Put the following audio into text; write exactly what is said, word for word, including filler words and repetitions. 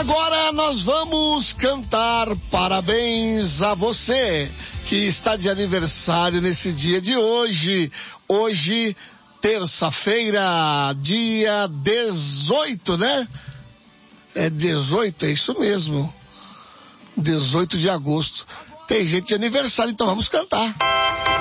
Agora nós vamos cantar parabéns a você que está de aniversário nesse dia de hoje. Hoje, terça-feira, dia dezoito, né? É dezoito, é isso mesmo. dezoito de agosto. Tem gente de aniversário, então vamos cantar.